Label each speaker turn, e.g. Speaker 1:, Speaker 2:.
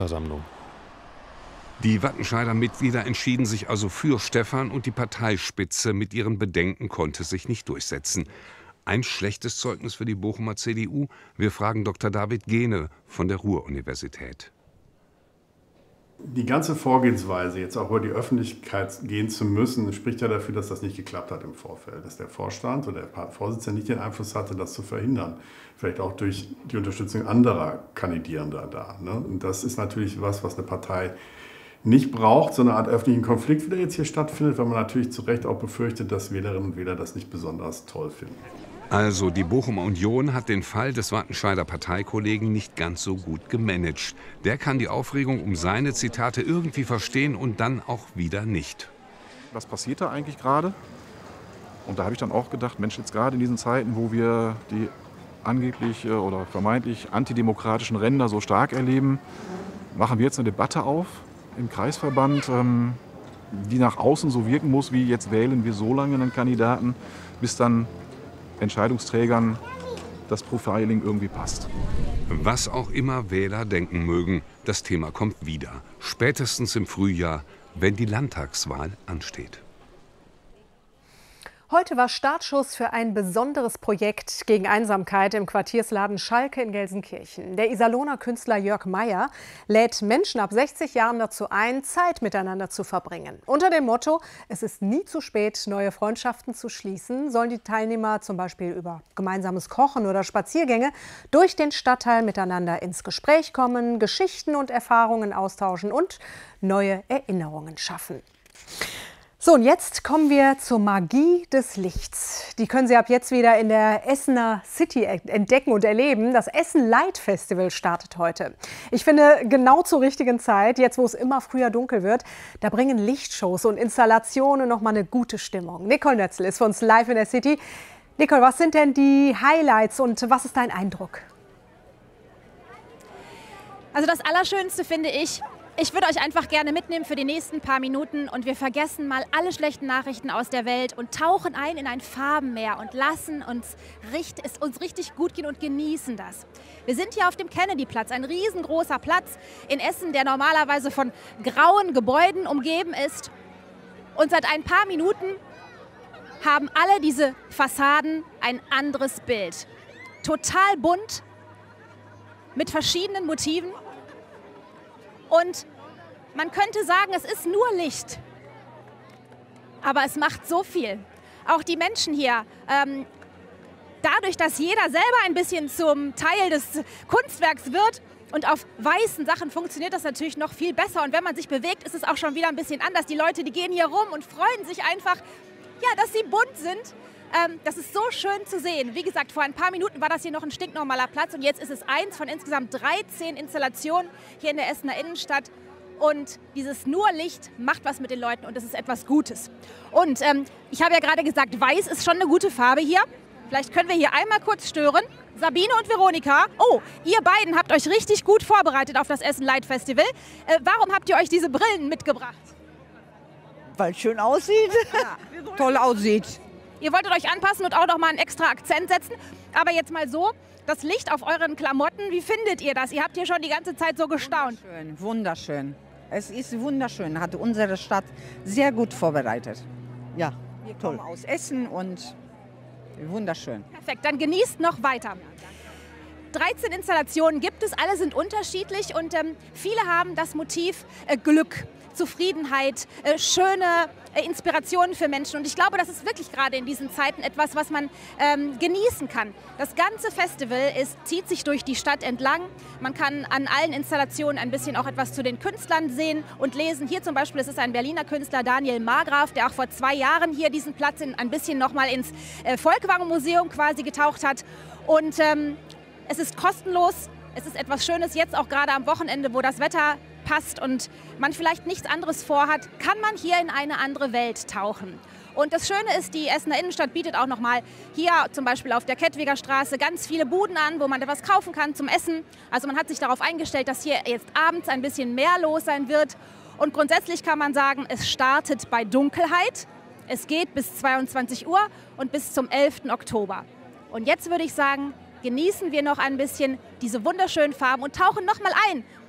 Speaker 1: Versammlung.
Speaker 2: Die Wattenscheider Mitglieder entschieden sich also für Stephan und die Parteispitze mit ihren Bedenken konnte sich nicht durchsetzen. Ein schlechtes Zeugnis für die Bochumer CDU? Wir fragen Dr. David Gehne von der Ruhr-Universität.
Speaker 3: Die ganze Vorgehensweise, jetzt auch über die Öffentlichkeit gehen zu müssen, spricht ja dafür, dass das nicht geklappt hat im Vorfeld. Dass der Vorstand oder der Vorsitzende nicht den Einfluss hatte, das zu verhindern. Vielleicht auch durch die Unterstützung anderer Kandidierender da. Ne? Und das ist natürlich was eine Partei nicht braucht, so eine Art öffentlichen Konflikt, wie der jetzt hier stattfindet, weil man natürlich zu Recht auch befürchtet, dass Wählerinnen und Wähler das nicht besonders toll finden.
Speaker 2: Also die Bochumer Union hat den Fall des Wattenscheider Parteikollegen nicht ganz so gut gemanagt. Der kann die Aufregung um seine Zitate irgendwie verstehen und dann auch wieder nicht.
Speaker 4: Was passiert da eigentlich gerade? Und da habe ich dann auch gedacht, Mensch, jetzt gerade in diesen Zeiten, wo wir die angeblich oder vermeintlich antidemokratischen Ränder so stark erleben, machen wir jetzt eine Debatte auf im Kreisverband, die nach außen so wirken muss, wie jetzt wählen wir so lange einen Kandidaten, bis dann Entscheidungsträgern das Profiling irgendwie passt.
Speaker 2: Was auch immer Wähler denken mögen, das Thema kommt wieder. Spätestens im Frühjahr, wenn die Landtagswahl ansteht.
Speaker 5: Heute war Startschuss für ein besonderes Projekt gegen Einsamkeit im Quartiersladen Schalke in Gelsenkirchen. Der Iserlohner Künstler Jörg Meier lädt Menschen ab 60 Jahren dazu ein, Zeit miteinander zu verbringen. Unter dem Motto, es ist nie zu spät, neue Freundschaften zu schließen, sollen die Teilnehmer zum Beispiel über gemeinsames Kochen oder Spaziergänge durch den Stadtteil miteinander ins Gespräch kommen, Geschichten und Erfahrungen austauschen und neue Erinnerungen schaffen. So, und jetzt kommen wir zur Magie des Lichts. Die können Sie ab jetzt wieder in der Essener City entdecken und erleben. Das Essen Light Festival startet heute. Ich finde, genau zur richtigen Zeit, jetzt wo es immer früher dunkel wird, da bringen Lichtshows und Installationen noch mal eine gute Stimmung. Nicole Nötzl ist für uns live in der City. Nicole, was sind denn die Highlights und was ist dein Eindruck?
Speaker 6: Also das Allerschönste finde ich würde euch einfach gerne mitnehmen für die nächsten paar Minuten und wir vergessen mal alle schlechten Nachrichten aus der Welt und tauchen ein in ein Farbenmeer und lassen es uns richtig gut gehen und genießen das. Wir sind hier auf dem Kennedyplatz, ein riesengroßer Platz in Essen, der normalerweise von grauen Gebäuden umgeben ist. Und seit ein paar Minuten haben alle diese Fassaden ein anderes Bild. Total bunt, mit verschiedenen Motiven. Und man könnte sagen, es ist nur Licht, aber es macht so viel. Auch die Menschen hier, dadurch, dass jeder selber ein bisschen zum Teil des Kunstwerks wird und auf weißen Sachen funktioniert das natürlich noch viel besser. Und wenn man sich bewegt, ist es auch schon wieder ein bisschen anders. Die Leute, die gehen hier rum und freuen sich einfach, ja, dass sie bunt sind. Das ist so schön zu sehen. Wie gesagt, vor ein paar Minuten war das hier noch ein stinknormaler Platz und jetzt ist es eins von insgesamt 13 Installationen hier in der Essener Innenstadt. Und dieses nur Licht macht was mit den Leuten und das ist etwas Gutes. Und ich habe ja gerade gesagt, weiß ist schon eine gute Farbe hier. Vielleicht können wir hier einmal kurz stören. Sabine und Veronika, oh, ihr beiden habt euch richtig gut vorbereitet auf das Essen Light Festival. Warum habt ihr euch diese Brillen mitgebracht?
Speaker 7: Weil es schön aussieht, toll aussieht.
Speaker 6: Ihr wolltet euch anpassen und auch noch mal einen extra Akzent setzen. Aber jetzt mal so, das Licht auf euren Klamotten, wie findet ihr das? Ihr habt hier schon die ganze Zeit so gestaunt.
Speaker 7: Wunderschön, wunderschön. Es ist wunderschön, hat unsere Stadt sehr gut vorbereitet. Ja, wir kommen aus Essen und wunderschön.
Speaker 6: Perfekt, dann genießt noch weiter. 13 Installationen gibt es, alle sind unterschiedlich und viele haben das Motiv Glück, Zufriedenheit, schöne Inspirationen für Menschen. Und ich glaube, das ist wirklich gerade in diesen Zeiten etwas, was man genießen kann. Das ganze Festival zieht sich durch die Stadt entlang. Man kann an allen Installationen ein bisschen auch etwas zu den Künstlern sehen und lesen. Hier zum Beispiel, es ist ein Berliner Künstler, Daniel Margraf, der auch vor 2 Jahren hier diesen Platz ein bisschen nochmal ins Volkwang-Museum quasi getaucht hat. Und es ist kostenlos. Es ist etwas Schönes, jetzt auch gerade am Wochenende, wo das Wetter passt und man vielleicht nichts anderes vorhat, kann man hier in eine andere Welt tauchen. Und das Schöne ist, die Essener Innenstadt bietet auch nochmal hier zum Beispiel auf der Kettwiger Straße ganz viele Buden an, wo man etwas kaufen kann zum Essen. Also man hat sich darauf eingestellt, dass hier jetzt abends ein bisschen mehr los sein wird. Und grundsätzlich kann man sagen, es startet bei Dunkelheit. Es geht bis 22 Uhr und bis zum 11. Oktober. Und jetzt würde ich sagen, genießen wir noch ein bisschen diese wunderschönen Farben und tauchen noch mal ein